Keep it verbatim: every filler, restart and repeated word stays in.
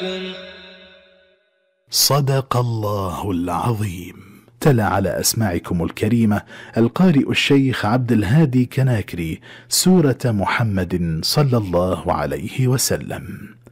لكم. صدق الله العظيم. تلا على أسماعكم الكريمة القارئ الشيخ عبد الهادي كناكري سورة محمد صلى الله عليه وسلم.